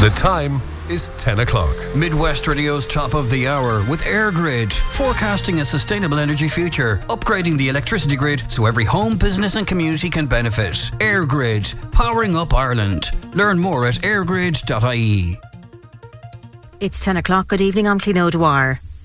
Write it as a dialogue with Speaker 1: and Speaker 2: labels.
Speaker 1: The time is 10 o'clock.
Speaker 2: Midwest Radio's top of the hour with EirGrid, forecasting a sustainable energy future, upgrading the electricity grid so every home, business and community can benefit. EirGrid, powering up Ireland. Learn more at airgrid.ie.
Speaker 3: It's 10 o'clock. Good evening, I'm Clean O'Dwyer.